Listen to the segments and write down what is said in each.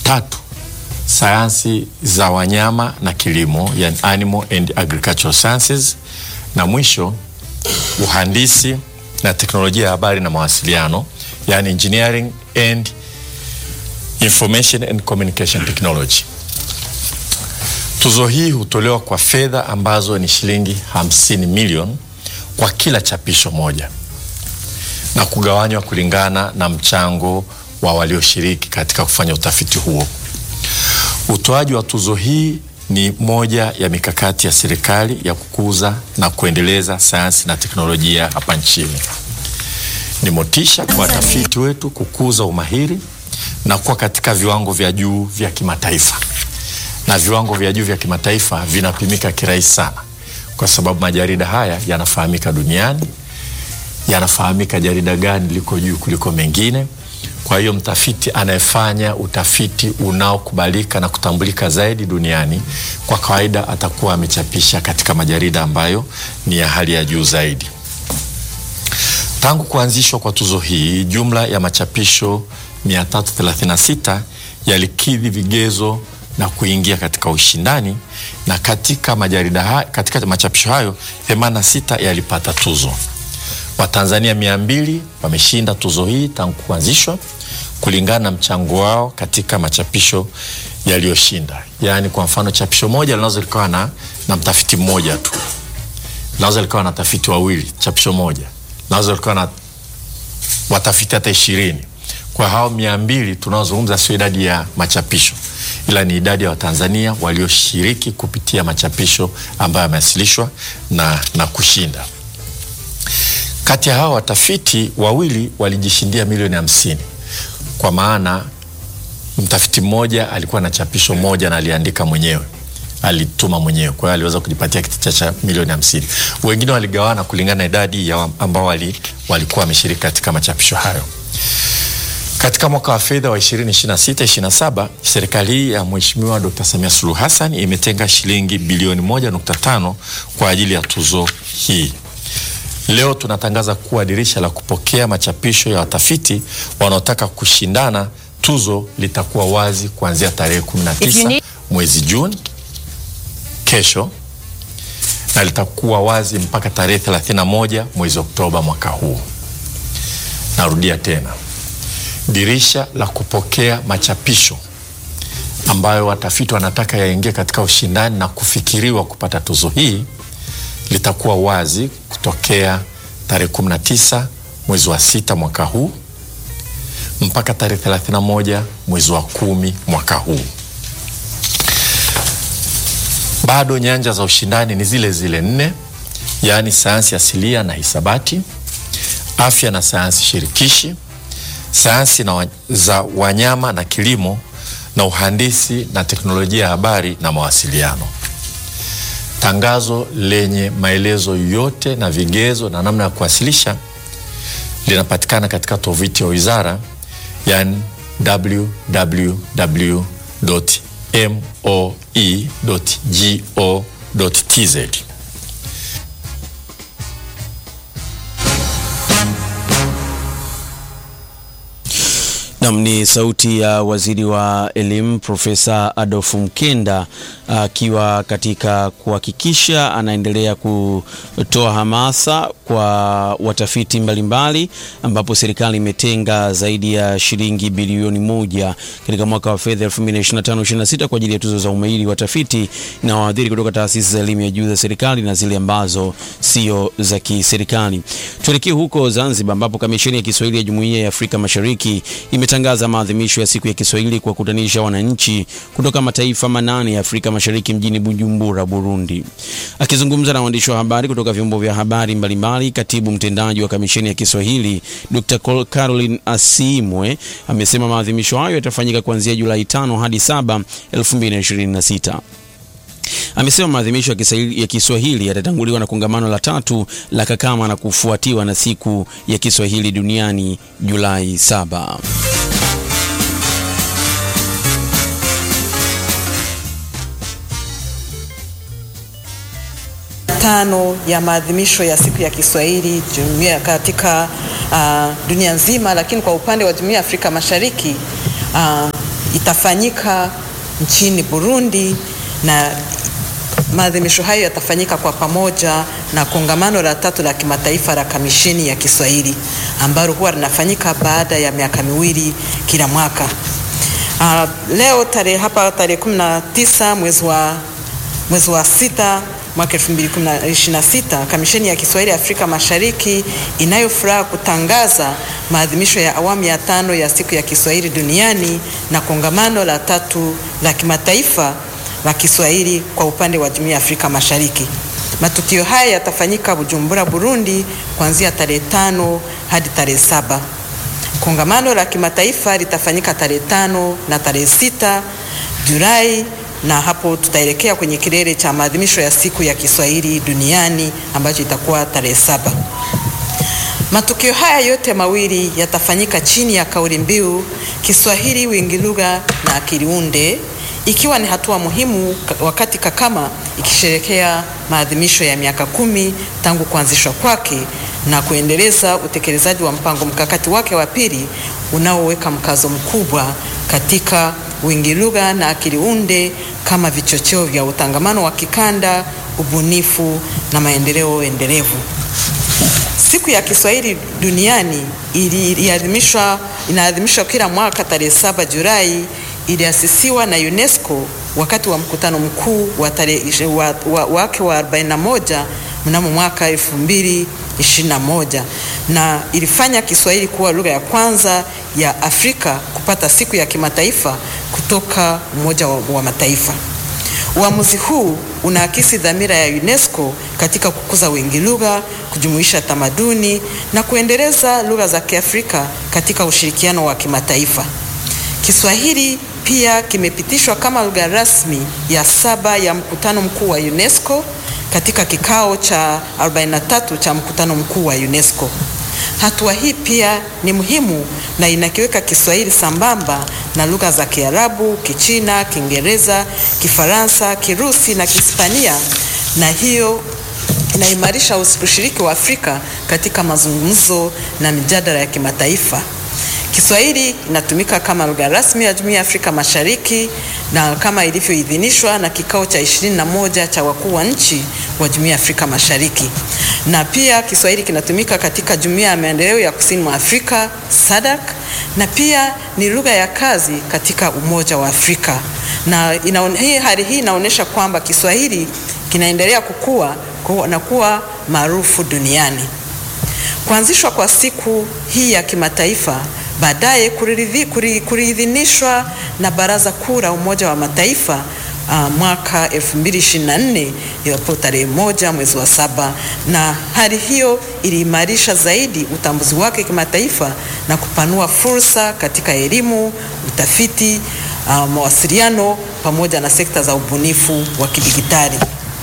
tatu, sayansi za wanyama na kilimo, yani animal and agricultural sciences, na mwisho uhandisi na teknolojia ya habari na mawasiliano, yani engineering and information and communication technology. Tuzo hii hutolewa kwa fedha ambazo ni shilingi 50 milioni kwa kila chapisho moja na kugawanywa kulingana na mchango wa walioshiriki katika kufanya utafiti huo. Utoaji wa tuzo hii ni moja ya mikakati ya serikali ya kukuza na kuendeleza sayansi na teknolojia hapa nchini. Ni motisha kwa watafiti wetu kukuza umahiri na kuwa katika viwango vya juu vya kimataifa. Na viwango vya juu vya kimataifa vinapimika kirahisi sana, kwa sababu majarida haya yanafahamika duniani, yanafahamika jarida gani liko juu kuliko mengine. Kwa hiyo mtafiti anayefanya utafiti unaokubalika na kutambulika zaidi duniani, kwa kawaida atakuwa amechapisha katika majarida ambayo ni ya hali ya juu zaidi. Tangu kuanzishwa kwa tuzo hii, jumla ya machapisho 336 yalikidhi vigezo na kuingia katika ushindani, na katika katika machapisho hayo 86 yalipata tuzo. Watanzania 200 wameshinda tuzo hii tangu kuanzishwa kulingana na mchango wao katika machapisho yaliyoshinda. Yaani kwa mfano chapisho moja linaweza likawa na mtafiti mmoja tu, linaweza likawa na tafiti wawili chapisho moja, linaweza likawa na watafiti hata 20. Kwa hao 200 tunaozungumza sio idadi ya machapisho, ila ni idadi ya Watanzania walioshiriki kupitia machapisho ambayo yamewasilishwa na kushinda. Kati ya hao watafiti wawili walijishindia milioni 50, kwa maana mtafiti mmoja alikuwa na chapisho moja na aliandika mwenyewe, alituma mwenyewe, kwa hiyo aliweza kujipatia kitita cha milioni 50. Wengine waligawana kulingana na idadi ya ambao walikuwa wameshiriki katika machapisho hayo. Katika mwaka wa fedha wa 2026-27, serikali hii ya Mheshimiwa Dr. Samia Suluhu Hassan imetenga shilingi bilioni 1.5 kwa ajili ya tuzo hii. Leo tunatangaza kuwa dirisha la kupokea machapisho ya watafiti wanaotaka kushindana tuzo litakuwa wazi kuanzia tarehe 19 mwezi Juni, kesho, na litakuwa wazi mpaka tarehe 31 mwezi Oktoba mwaka huu. Narudia tena. Dirisha la kupokea machapisho ambayo watafiti wanataka yaingie katika ushindani na kufikiriwa kupata tuzo hii litakuwa wazi kutokea tarehe 19 mwezi wa 6 mwaka huu mpaka tarehe 31 mwezi wa 10 mwaka huu. Bado nyanja za ushindani ni zile zile 4, yaani sayansi asilia na hisabati, afya na sayansi shirikishi, sayansi za wanyama na kilimo, na uhandisi na teknolojia ya habari na mawasiliano. Tangazo lenye maelezo yote na vigezo na namna ya kuwasilisha linapatikana katika tovuti ya wizara, yani www.moe.go.tz. Ni sauti ya Waziri wa Elimu Profesa Adolf Mkenda akiwa katika kuhakikisha anaendelea kutoa hamasa kwa watafiti mbalimbali, ambapo serikali imetenga zaidi ya shilingi bilioni 1 katika mwaka wa fedha 2025-26 kwa ajili ya tuzo za umahiri watafiti na wahadhiri kutoka taasisi za elimu ya juu za serikali na zile ambazo sio za kiserikali. Tuelekee huko Zanzibar, ambapo Kamisheni ya Kiswahili ya Jumuiya ya Afrika Mashariki imetangaza maadhimisho ya siku ya Kiswahili kwa kukutanisha wananchi kutoka mataifa 8 ya Afrika Mashariki mjini Bujumbura, Burundi. Akizungumza na waandishi wa habari kutoka vyombo vya habari mbalimbali, katibu mtendaji wa Kamisheni ya Kiswahili Dr. Caroline Asimwe amesema maadhimisho hayo yatafanyika kuanzia Julai 5 hadi 7, 2026. Amesema maadhimisho ya Kiswahili yatatanguliwa na kongamano la 3 la Kakama na kufuatiwa na siku ya Kiswahili duniani Julai 7. Tano ya maadhimisho ya siku ya Kiswahili jumuiya katika dunia nzima, lakini kwa upande wa Jumuiya ya Afrika Mashariki itafanyika nchini Burundi, na maadhimisho hayo yatafanyika kwa pamoja na kongamano la 3 la kimataifa la Kamisheni ya Kiswahili ambalo huwa linafanyika baada ya miaka miwili kila mwaka. Leo tarehe 19 mwezi wa 6 mwaka 2026, Kamisheni ya Kiswahili Afrika Mashariki inayo furaha kutangaza maadhimisho ya awamu ya 5 ya siku ya Kiswahili duniani na kongamano la 3 la kimataifa la Kiswahili kwa upande wa Jumuiya ya Afrika Mashariki. Matukio haya yatafanyika Bujumbura, Burundi kuanzia tarehe 5 hadi tarehe 7. Kongamano la kimataifa litafanyika tarehe 5 na tarehe 6 Julai, na hapo tutaelekea kwenye kilele cha maadhimisho ya siku ya Kiswahili duniani ambacho itakuwa tarehe 7. Matukio haya yote mawili yatafanyika chini ya kauli mbiu Kiswahili wingi lugha na akili unde, ikiwa ni hatua muhimu wakati Kakama ikisherehekea maadhimisho ya miaka 10 tangu kuanzishwa kwake na kuendeleza utekelezaji wa mpango mkakati wake wa pili unaoweka mkazo mkubwa katika wingi lugha na akili unde kama vichocheo vya utangamano wa kikanda, ubunifu na maendeleo endelevu. Siku ya Kiswahili duniani inaadhimishwa kila mwaka tarehe 7 Julai. Iliasisiwa na UNESCO wakati wa mkutano mkuu wake wa 41 mnamo mwaka 2021, na ilifanya Kiswahili kuwa lugha ya kwanza ya Afrika kupata siku ya kimataifa kutoka Umoja wa Mataifa. Uamuzi huu unaakisi dhamira ya UNESCO katika kukuza wingi lugha, kujumuisha tamaduni na kuendeleza lugha za Kiafrika katika ushirikiano wa kimataifa. Kiswahili pia kimepitishwa kama lugha rasmi ya 7 ya mkutano mkuu wa UNESCO katika kikao cha 43 cha mkutano mkuu wa UNESCO. Hatua hii pia ni muhimu na inakiweka Kiswahili sambamba na lugha za Kiarabu, Kichina, Kiingereza, Kifaransa, Kirusi na Kihispania, na hiyo inaimarisha ushiriki wa Afrika katika mazungumzo na mijadala ya kimataifa. Kiswahili inatumika kama lugha rasmi ya Jumuiya ya Afrika Mashariki na kama ilivyoidhinishwa na kikao cha 21 cha wakuu wa nchi wa Jumuiya ya Afrika Mashariki. Na pia Kiswahili kinatumika katika Jumuiya ya Maendeleo ya Kusini mwa Afrika SADC, na pia ni lugha ya kazi katika Umoja wa Afrika. Na hali hii inaonyesha kwamba Kiswahili kinaendelea kukua na kuwa maarufu duniani. Kuanzishwa kwa siku hii ya kimataifa baadaye kuridhinishwa na Baraza Kuu la Umoja wa Mataifa mwaka 2024 ilipo tarehe 1 mwezi wa 7, na hali hiyo iliimarisha zaidi utambuzi wake kimataifa na kupanua fursa katika elimu, utafiti, mawasiliano pamoja na sekta za ubunifu wa kidigitali.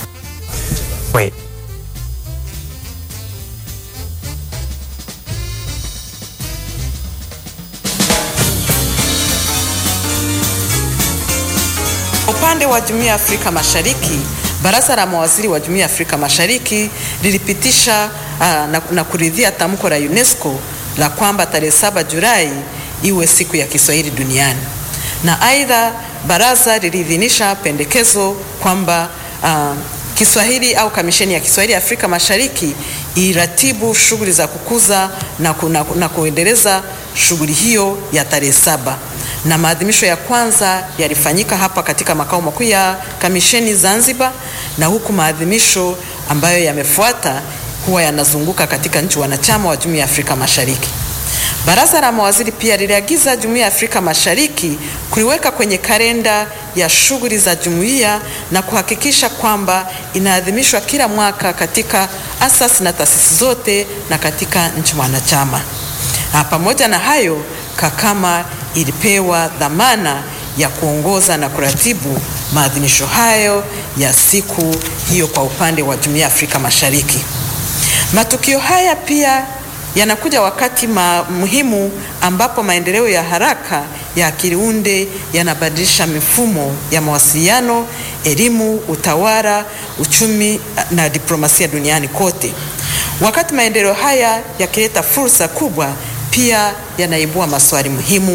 Upande wa Jumuiya ya Afrika Mashariki, Baraza la Mawaziri wa Jumuiya ya Afrika Mashariki lilipitisha na kuridhia tamko la UNESCO la kwamba tarehe 7 Julai iwe siku ya Kiswahili duniani. Na aidha baraza liliidhinisha pendekezo kwamba Kiswahili au Kamisheni ya Kiswahili Afrika Mashariki iratibu shughuli za kukuza na kuendeleza shughuli hiyo ya tarehe 7. Na maadhimisho ya kwanza yalifanyika hapa katika makao makuu ya Kamisheni Zanzibar, na huku maadhimisho ambayo yamefuata huwa yanazunguka katika nchi wanachama wa Jumuiya ya Afrika Mashariki. Baraza la Mawaziri pia liliagiza Jumuiya ya Afrika Mashariki kuliweka kwenye kalenda ya shughuli za jumuiya na kuhakikisha kwamba inaadhimishwa kila mwaka katika asasi na taasisi zote na katika nchi wanachama. Pamoja na hayo, Kakama ilipewa dhamana ya kuongoza na kuratibu maadhimisho hayo ya siku hiyo kwa upande wa Jumuiya ya Afrika Mashariki. Matukio haya pia yanakuja wakati muhimu ambapo maendeleo ya haraka ya akili unde yanabadilisha mifumo ya mawasiliano, elimu, utawala, uchumi na diplomasia duniani kote. Wakati maendeleo haya yakileta fursa kubwa, pia yanaibua maswali muhimu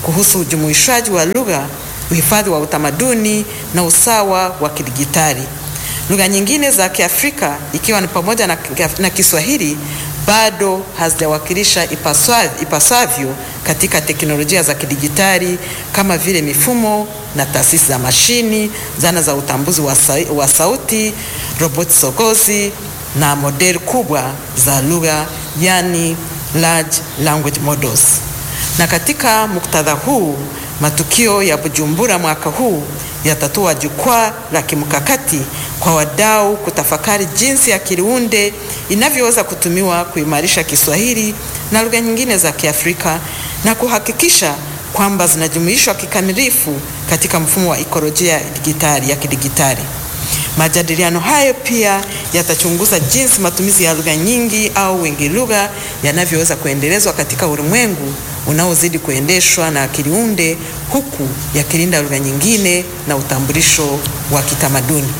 kuhusu ujumuishwaji wa lugha, uhifadhi wa utamaduni na usawa wa kidijitali. Lugha nyingine za Kiafrika ikiwa ni pamoja na Kiswahili bado hazijawakilisha ipasavyo katika teknolojia za kidijitali kama vile mifumo na taasisi za mashini, zana za utambuzi wa sauti, roboti sokozi na modeli kubwa za lugha, yani large language models. Na katika muktadha huu, matukio ya Bujumbura mwaka huu yatatoa jukwaa la kimkakati kwa wadau kutafakari jinsi akili unde inavyoweza kutumiwa kuimarisha Kiswahili na lugha nyingine za Kiafrika na kuhakikisha kwamba zinajumuishwa kikamilifu katika mfumo wa ikolojia ya kidijitali. Majadiliano hayo pia yatachunguza jinsi matumizi ya lugha nyingi au wingi lugha yanavyoweza kuendelezwa katika ulimwengu unaozidi kuendeshwa na akili unde, huku yakilinda lugha nyingine na utambulisho wa kitamaduni.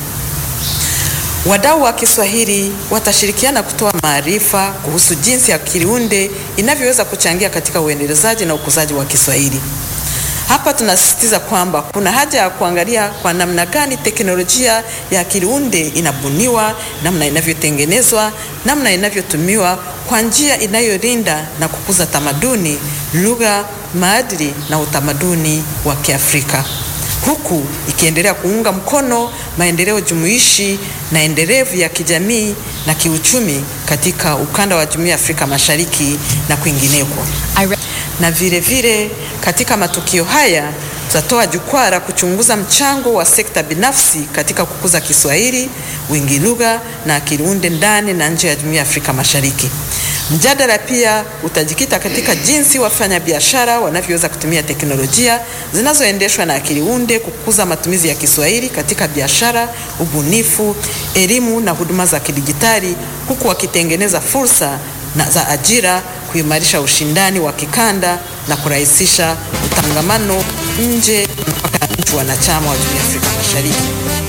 Wadau wa Kiswahili watashirikiana kutoa maarifa kuhusu jinsi akili unde inavyoweza kuchangia katika uendelezaji na ukuzaji wa Kiswahili. Hapa tunasisitiza kwamba kuna haja ya kuangalia kwa namna gani teknolojia ya akili unde inabuniwa, namna inavyotengenezwa, namna inavyotumiwa kwa njia inayolinda na kukuza tamaduni, lugha, maadili na utamaduni wa Kiafrika, huku ikiendelea kuunga mkono maendeleo jumuishi na endelevu ya kijamii na kiuchumi katika ukanda wa Jumuiya ya Afrika Mashariki na kwingineko. Na vile vile katika matukio haya tutatoa jukwaa la kuchunguza mchango wa sekta binafsi katika kukuza Kiswahili, wingi lugha na akili unde ndani na nje ya Jumuiya ya Afrika Mashariki. Mjadala pia utajikita katika jinsi wafanyabiashara wanavyoweza kutumia teknolojia zinazoendeshwa na akili unde kukuza matumizi ya Kiswahili katika biashara, ubunifu, elimu na huduma za kidijitali, huku wakitengeneza fursa za ajira, kuimarisha ushindani wa kikanda na kurahisisha utangamano nje mpaka nchi wanachama wa Jumuiya ya Afrika Mashariki.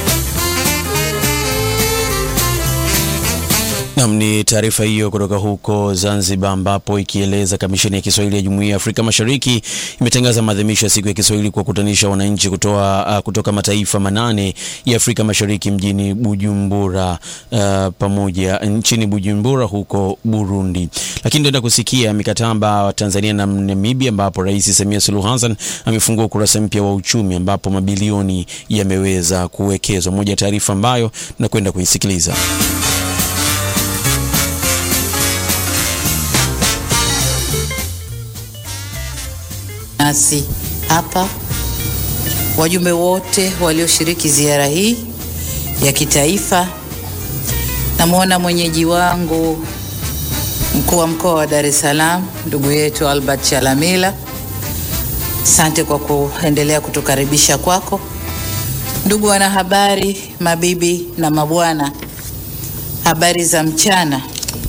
Ni taarifa hiyo kutoka huko Zanzibar, ambapo ikieleza Kamisheni ya Kiswahili ya Jumuiya ya Afrika Mashariki imetangaza maadhimisho ya siku ya Kiswahili kwa kukutanisha wananchi kutoka mataifa 8 ya Afrika Mashariki mjini Bujumbura, nchini Bujumbura huko Burundi. Lakini tunaenda kusikia mikataba wa Tanzania na Namibia, ambapo Rais Samia Suluhu Hassan amefungua ukurasa mpya wa uchumi ambapo mabilioni yameweza kuwekezwa. Moja ya taarifa ambayo tunakwenda kuisikiliza. Nasi hapa wajumbe wote walioshiriki ziara hii ya kitaifa, namwona mwenyeji wangu mkuu wa mkoa wa Dar es Salaam ndugu yetu Albert Chalamila, asante kwa kuendelea kutukaribisha kwako. Ndugu wanahabari, mabibi na mabwana, habari za mchana.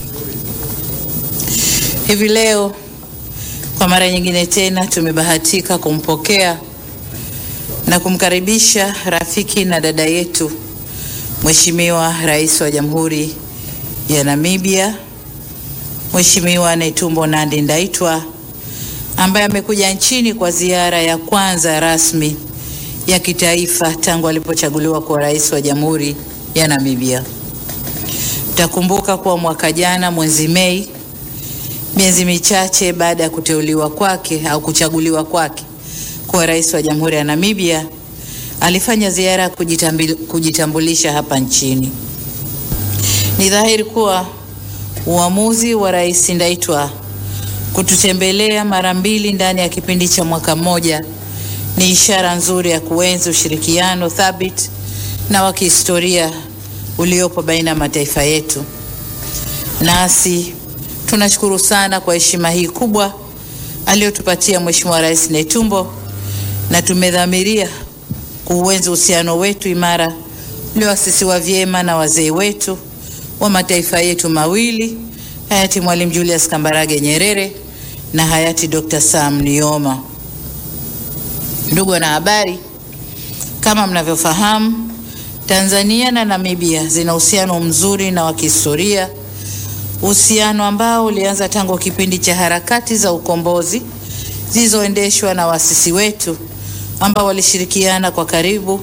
Hivi leo kwa mara nyingine tena tumebahatika kumpokea na kumkaribisha rafiki na dada yetu Mheshimiwa Rais wa Jamhuri ya Namibia, Mheshimiwa Netumbo Nandi-Ndaitwah, ambaye amekuja nchini kwa ziara ya kwanza rasmi ya kitaifa tangu alipochaguliwa kuwa rais wa Jamhuri ya Namibia. Takumbuka kwa mwaka jana mwezi Mei, miezi michache baada ya kuteuliwa kwake au kuchaguliwa kwake kuwa rais wa Jamhuri ya Namibia, alifanya ziara ya kujitambulisha hapa nchini. Ni dhahiri kuwa uamuzi wa Rais Ndaitwah kututembelea mara mbili ndani ya kipindi cha mwaka mmoja ni ishara nzuri ya kuenzi ushirikiano thabiti na wa kihistoria uliopo baina ya mataifa yetu. Nasi tunashukuru sana kwa heshima hii kubwa aliyotupatia Mheshimiwa Rais Netumbo, na tumedhamiria kuuenzi uhusiano wetu imara ulioasisiwa vyema na wazee wetu wa mataifa yetu mawili, hayati Mwalimu Julius Kambarage Nyerere na hayati Dr. Sam Nujoma. Ndugu wanahabari, kama mnavyofahamu, Tanzania na Namibia zina uhusiano mzuri na wa kihistoria, uhusiano ambao ulianza tangu kipindi cha harakati za ukombozi zilizoendeshwa na waasisi wetu ambao walishirikiana kwa karibu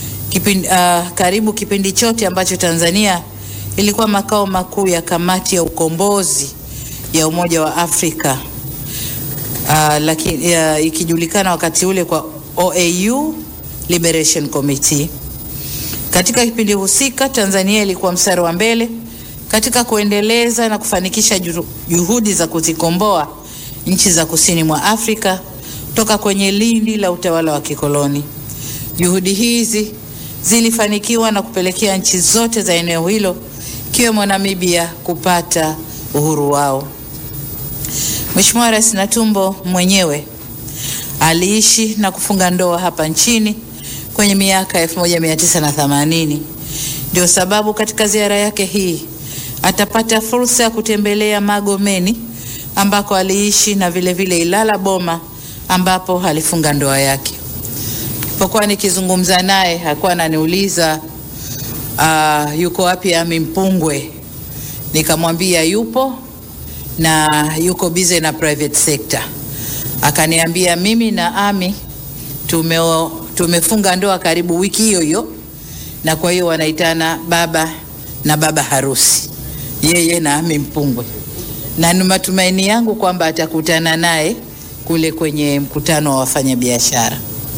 kipindi chote ambacho Tanzania ilikuwa makao makuu ya Kamati ya Ukombozi ya Umoja wa Afrika, lakini ikijulikana wakati ule kwa OAU Liberation Committee. Katika kipindi husika, Tanzania ilikuwa mstari wa mbele katika kuendeleza na kufanikisha juhudi za kuzikomboa nchi za kusini mwa Afrika toka kwenye lindi la utawala wa kikoloni. Juhudi hizi zilifanikiwa na kupelekea nchi zote za eneo hilo ikiwemo Namibia kupata uhuru wao. Mheshimiwa Rais Netumbo mwenyewe aliishi na kufunga ndoa hapa nchini kwenye miaka 1980. Ndio sababu katika ziara yake hii atapata fursa ya kutembelea Magomeni ambako aliishi na vile vile Ilala Boma ambapo alifunga ndoa yake. Nilipokuwa nikizungumza naye hakuwa ananiuliza yuko wapi Ami Mpungwe. Nikamwambia yupo na yuko busy na private sector. Akaniambia mimi na Ami tumefunga ndoa karibu wiki hiyo hiyo, na kwa hiyo wanaitana baba na baba harusi, yeye na Ami Mpungwe, na ni matumaini yangu kwamba atakutana naye kule kwenye mkutano wa wafanyabiashara.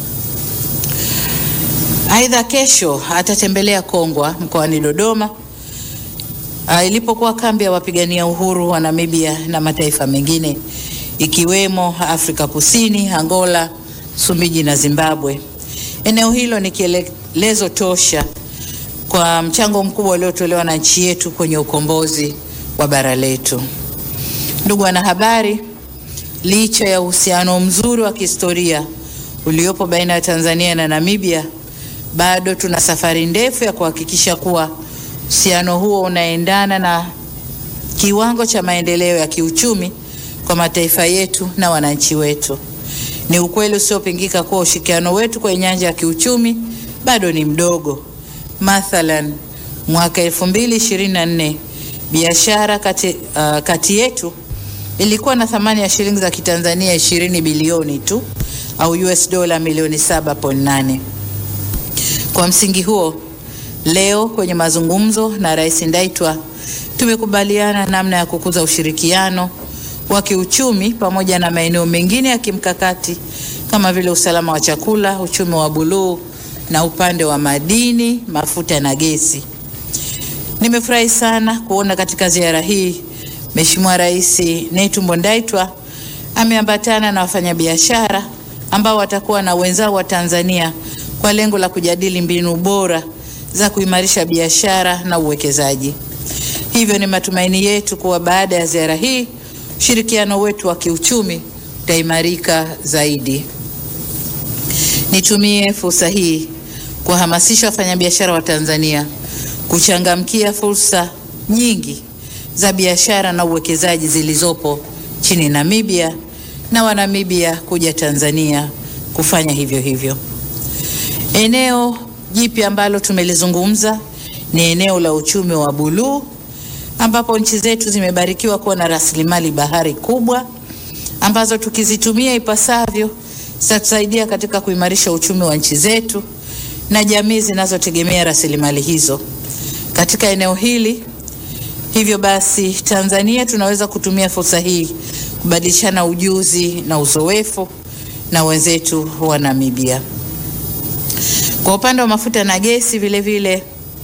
Aidha, kesho atatembelea Kongwa mkoani Dodoma ilipokuwa kambi ya wapigania uhuru wa Namibia na mataifa mengine ikiwemo Afrika Kusini, Angola, Msumbiji na Zimbabwe. Eneo hilo ni kielelezo tosha kwa mchango mkubwa uliotolewa na nchi yetu kwenye ukombozi wa bara letu. Ndugu wanahabari, licha ya uhusiano mzuri wa kihistoria uliopo baina ya Tanzania na Namibia, bado tuna safari ndefu ya kuhakikisha kuwa uhusiano huo unaendana na kiwango cha maendeleo ya kiuchumi kwa mataifa yetu na wananchi wetu. Ni ukweli usiopingika kuwa ushirikiano wetu kwenye nyanja ya kiuchumi bado ni mdogo. Mathalan, mwaka 2024 biashara kati yetu ilikuwa na thamani ya shilingi za Kitanzania 20 bilioni tu au US dola milioni 7.8. Kwa msingi huo, leo kwenye mazungumzo na Rais Ndaitwa tumekubaliana namna ya kukuza ushirikiano wa kiuchumi pamoja na maeneo mengine ya kimkakati kama vile usalama wa chakula, uchumi wa buluu na upande wa madini, mafuta na gesi. Nimefurahi sana kuona katika ziara hii Mheshimiwa Rais Netumbo Ndaitwa ameambatana na wafanyabiashara ambao watakuwa na wenzao wa Tanzania kwa lengo la kujadili mbinu bora za kuimarisha biashara na uwekezaji. Hivyo ni matumaini yetu kuwa baada ya ziara hii ushirikiano wetu wa kiuchumi utaimarika zaidi. Nitumie fursa hii kuhamasisha wafanyabiashara wa Tanzania kuchangamkia fursa nyingi za biashara na uwekezaji zilizopo nchini Namibia na Wanamibia kuja Tanzania kufanya hivyo hivyo. Eneo jipya ambalo tumelizungumza ni eneo la uchumi wa buluu ambapo nchi zetu zimebarikiwa kuwa na rasilimali bahari kubwa ambazo tukizitumia ipasavyo zitatusaidia katika kuimarisha uchumi wa nchi zetu na jamii zinazotegemea rasilimali hizo katika eneo hili. Hivyo basi, Tanzania tunaweza kutumia fursa hii kubadilishana ujuzi na uzoefu na wenzetu wa Namibia. Kwa upande wa mafuta na gesi vile vile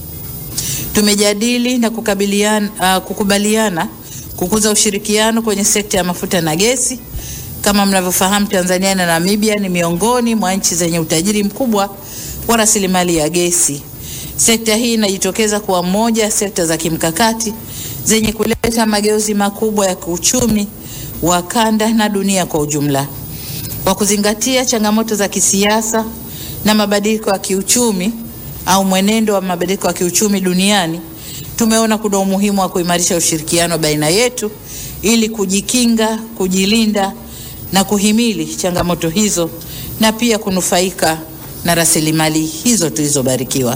tumejadili na kukubaliana kukuza ushirikiano kwenye sekta ya mafuta na gesi. Kama mnavyofahamu, Tanzania na Namibia ni miongoni mwa nchi zenye utajiri mkubwa wa rasilimali ya gesi. Sekta hii inajitokeza kuwa moja ya sekta za kimkakati zenye kuleta mageuzi makubwa ya kiuchumi wa kanda na dunia kwa ujumla. Kwa kuzingatia changamoto za kisiasa na mabadiliko ya kiuchumi au mwenendo wa mabadiliko ya kiuchumi duniani, tumeona kuna umuhimu wa kuimarisha ushirikiano baina yetu ili kujikinga, kujilinda na kuhimili changamoto hizo na pia kunufaika na rasilimali hizo tulizobarikiwa.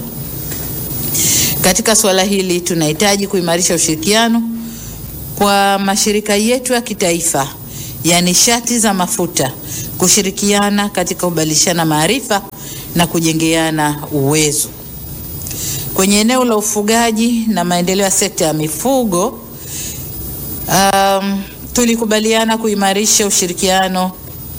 Katika swala hili tunahitaji kuimarisha ushirikiano kwa mashirika yetu ya kitaifa ya nishati za mafuta kushirikiana katika kubadilishana maarifa na kujengeana uwezo. Kwenye eneo la ufugaji na maendeleo ya sekta ya mifugo, tulikubaliana kuimarisha ushirikiano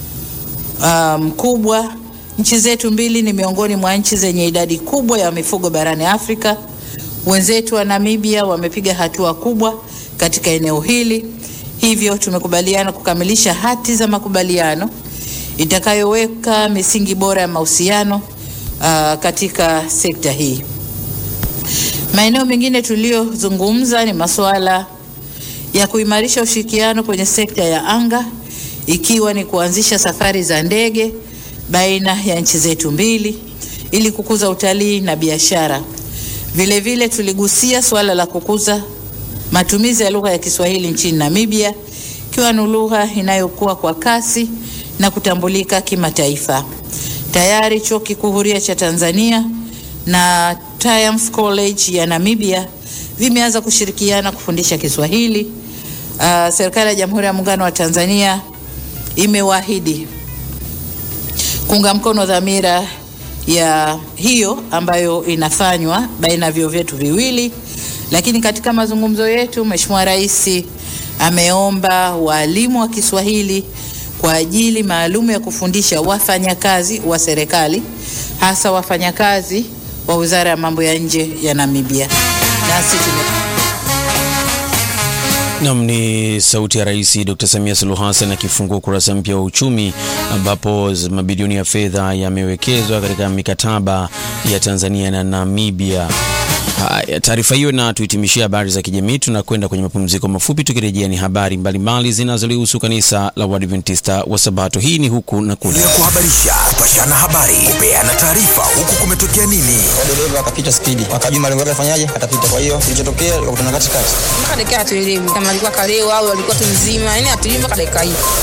mkubwa. Nchi zetu mbili ni miongoni mwa nchi zenye idadi kubwa ya mifugo barani Afrika. Wenzetu wa Namibia wamepiga hatua kubwa katika eneo hili. Hivyo tumekubaliana kukamilisha hati za makubaliano itakayoweka misingi bora ya mahusiano katika sekta hii. Maeneo mengine tuliyozungumza ni masuala ya kuimarisha ushirikiano kwenye sekta ya anga, ikiwa ni kuanzisha safari za ndege baina ya nchi zetu mbili ili kukuza utalii na biashara. Vile vile tuligusia suala la kukuza matumizi ya lugha ya Kiswahili nchini Namibia, ikiwa ni lugha inayokuwa kwa kasi na kutambulika kimataifa. Tayari Chuo Kikuu Huria cha Tanzania na Triumph College ya Namibia vimeanza kushirikiana kufundisha Kiswahili. Serikali ya Jamhuri ya Muungano wa Tanzania imewaahidi kuunga mkono dhamira ya hiyo ambayo inafanywa baina ya vyuo vyetu viwili. Lakini katika mazungumzo yetu, Mheshimiwa Rais ameomba walimu wa Kiswahili kwa ajili maalum ya kufundisha wafanyakazi wa serikali, hasa wafanyakazi wa Wizara ya Mambo ya Nje ya Namibia. Nam ni sauti ya Rais Dr. Samia Suluhu Hassan akifungua ukurasa mpya wa uchumi, ambapo mabilioni ya fedha yamewekezwa katika mikataba ya Tanzania na Namibia. Taarifa hiyo na tuhitimishia habari za kijamii. Tunakwenda kwenye mapumziko mafupi, tukirejea ni habari mbalimbali zinazolihusu kanisa la Waadventista wa Sabato. Hii ni Huku na Kule. Kuhabarisha, kupashana habari, kupeana taarifa, huku kumetokea nini. Dereva akapita spidi, akajua malengo yake afanyaje, atapita. Kwa hiyo kilichotokea wakutana katikati. Mpaka dakika hatuelewi kama alikuwa kaleo au alikuwa tu mzima, yani hatujui mpaka dakika hii.